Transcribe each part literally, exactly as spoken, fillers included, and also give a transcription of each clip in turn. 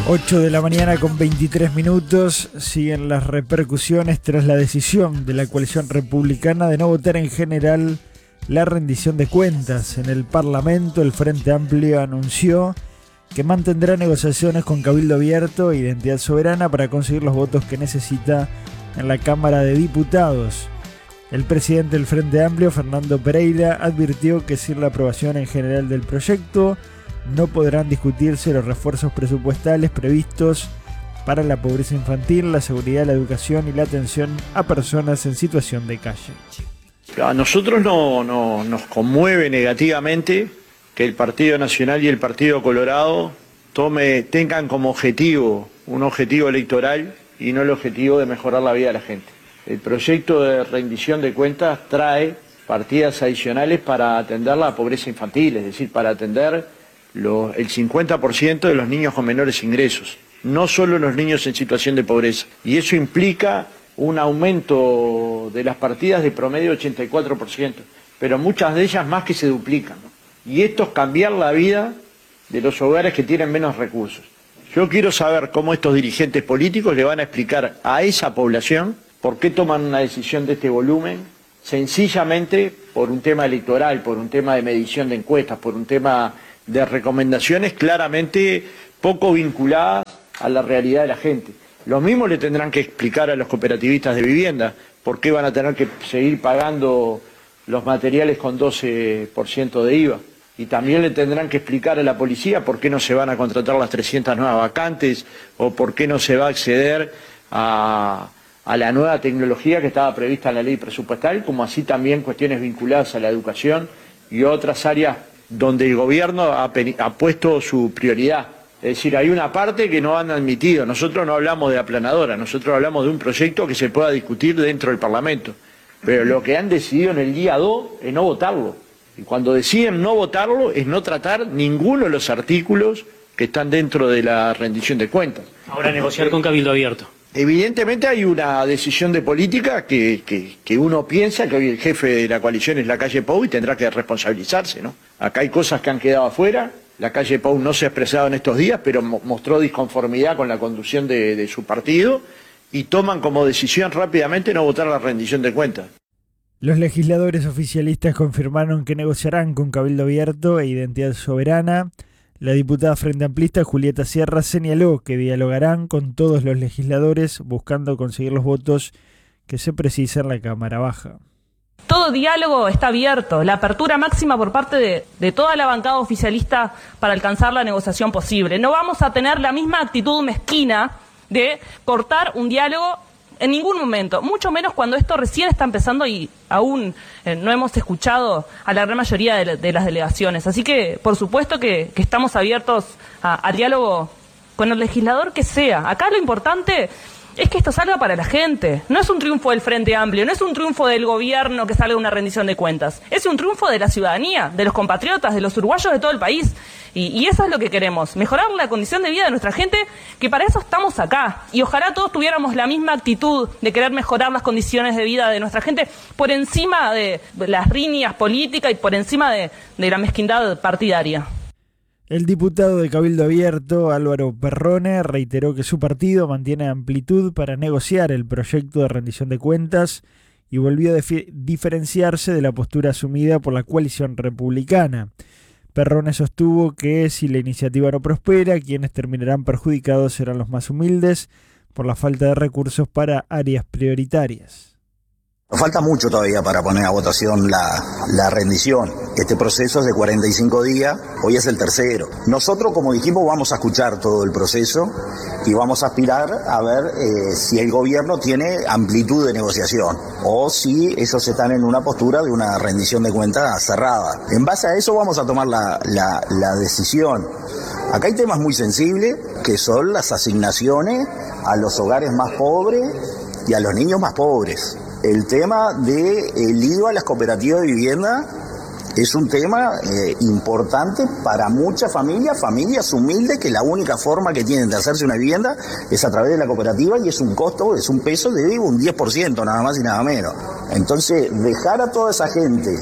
ocho de la mañana con veintitrés minutos. Siguen las repercusiones tras la decisión de la coalición republicana de no votar en general la rendición de cuentas. En el Parlamento, el Frente Amplio anunció que mantendrá negociaciones con Cabildo Abierto e Identidad Soberana para conseguir los votos que necesita en la Cámara de Diputados. El presidente del Frente Amplio, Fernando Pereira, advirtió que sin la aprobación en general del proyecto no podrán discutirse los refuerzos presupuestales previstos para la pobreza infantil, la seguridad, la educación y la atención a personas en situación de calle. A nosotros no, no, nos conmueve negativamente que el Partido Nacional y el Partido Colorado tome, tengan como objetivo un objetivo electoral y no el objetivo de mejorar la vida de la gente. El proyecto de rendición de cuentas trae partidas adicionales para atender la pobreza infantil, es decir, para atender Los, el cincuenta por ciento de los niños con menores ingresos, no solo los niños en situación de pobreza. Y eso implica un aumento de las partidas de promedio ochenta y cuatro por ciento, pero muchas de ellas más que se duplican, ¿no? Y esto es cambiar la vida de los hogares que tienen menos recursos. Yo quiero saber cómo estos dirigentes políticos le van a explicar a esa población por qué toman una decisión de este volumen, sencillamente por un tema electoral, por un tema de medición de encuestas, por un tema de recomendaciones claramente poco vinculadas a la realidad de la gente. Lo mismo le tendrán que explicar a los cooperativistas de vivienda por qué van a tener que seguir pagando los materiales con doce por ciento de I V A. Y también le tendrán que explicar a la policía por qué no se van a contratar las trescientas nuevas vacantes o por qué no se va a acceder a, a la nueva tecnología que estaba prevista en la ley presupuestal, como así también cuestiones vinculadas a la educación y otras áreas donde el gobierno ha, ha puesto su prioridad. Es decir, hay una parte que no han admitido. Nosotros no hablamos de aplanadora, nosotros hablamos de un proyecto que se pueda discutir dentro del Parlamento. Pero lo que han decidido en el día dos es no votarlo. Y cuando deciden no votarlo es no tratar ninguno de los artículos que están dentro de la rendición de cuentas. Ahora negociar con Cabildo Abierto. Evidentemente hay una decisión de política que, que, que uno piensa que hoy el jefe de la coalición es la calle Pou y tendrá que responsabilizarse, ¿no? Acá hay cosas que han quedado afuera. La calle Pou no se ha expresado en estos días, pero mostró disconformidad con la conducción de, de su partido y toman como decisión rápidamente no votar la rendición de cuentas. Los legisladores oficialistas confirmaron que negociarán con Cabildo Abierto e Identidad Soberana. La diputada Frente Amplista Julieta Sierra señaló que dialogarán con todos los legisladores buscando conseguir los votos que se precisan en la Cámara Baja. Todo diálogo está abierto, la apertura máxima por parte de, de toda la bancada oficialista para alcanzar la negociación posible. No vamos a tener la misma actitud mezquina de cortar un diálogo en ningún momento, mucho menos cuando esto recién está empezando y aún eh, no hemos escuchado a la gran mayoría de, de las delegaciones. Así que, por supuesto que, que estamos abiertos a, a diálogo con el legislador que sea. Acá lo importante es que esto salga para la gente. No es un triunfo del Frente Amplio, no es un triunfo del gobierno que salga una rendición de cuentas. Es un triunfo de la ciudadanía, de los compatriotas, de los uruguayos de todo el país. Y, y eso es lo que queremos, mejorar la condición de vida de nuestra gente, que para eso estamos acá. Y ojalá todos tuviéramos la misma actitud de querer mejorar las condiciones de vida de nuestra gente por encima de las riñas políticas y por encima de, de la mezquindad partidaria. El diputado de Cabildo Abierto, Álvaro Perrone, reiteró que su partido mantiene amplitud para negociar el proyecto de rendición de cuentas y volvió a diferenciarse de la postura asumida por la coalición republicana. Perrone sostuvo que si la iniciativa no prospera, quienes terminarán perjudicados serán los más humildes por la falta de recursos para áreas prioritarias. Nos falta mucho todavía para poner a votación la, la rendición. Este proceso es de cuarenta y cinco días, hoy es el tercero. Nosotros, como dijimos, vamos a escuchar todo el proceso y vamos a aspirar a ver eh, si el gobierno tiene amplitud de negociación o si ellos están en una postura de una rendición de cuentas cerrada. En base a eso vamos a tomar la, la, la decisión. Acá hay temas muy sensibles que son las asignaciones a los hogares más pobres y a los niños más pobres. El tema del I V A a las cooperativas de vivienda es un tema eh, importante para muchas familias, familias humildes que la única forma que tienen de hacerse una vivienda es a través de la cooperativa y es un costo, es un peso de un diez por ciento nada más y nada menos. Entonces, dejar a toda esa gente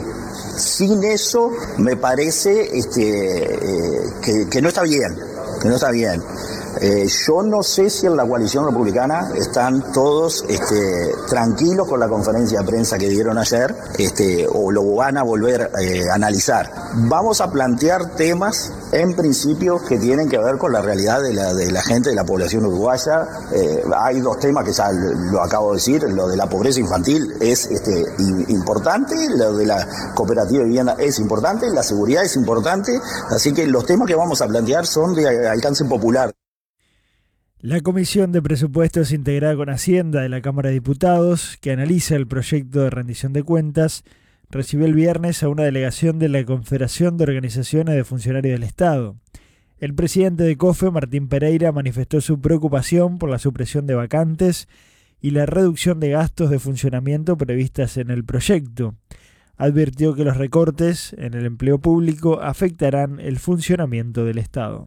sin eso me parece este, eh, que, que no está bien, que no está bien. Eh, yo no sé si en la coalición republicana están todos este, tranquilos con la conferencia de prensa que dieron ayer, este, o lo van a volver eh, a analizar. Vamos a plantear temas, en principio, que tienen que ver con la realidad de la, de la gente, de la población uruguaya. Eh, hay dos temas que ya lo acabo de decir, lo de la pobreza infantil es este, importante, lo de la cooperativa de vivienda es importante, la seguridad es importante, así que los temas que vamos a plantear son de alcance popular. La Comisión de Presupuestos integrada con Hacienda de la Cámara de Diputados, que analiza el proyecto de rendición de cuentas, recibió el viernes a una delegación de la Confederación de Organizaciones de Funcionarios del Estado. El presidente de COFE, Martín Pereira, manifestó su preocupación por la supresión de vacantes y la reducción de gastos de funcionamiento previstas en el proyecto. Advirtió que los recortes en el empleo público afectarán el funcionamiento del Estado.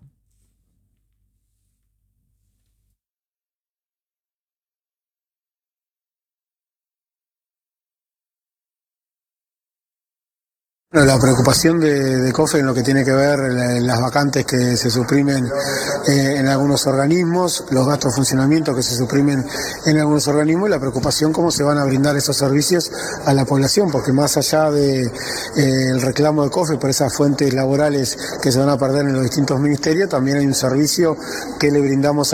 Bueno, la preocupación de, de COFE en lo que tiene que ver la, las vacantes que se suprimen eh, en algunos organismos, los gastos de funcionamiento que se suprimen en algunos organismos y la preocupación cómo se van a brindar esos servicios a la población, porque más allá del de, eh, reclamo de COFE por esas fuentes laborales que se van a perder en los distintos ministerios, también hay un servicio que le brindamos a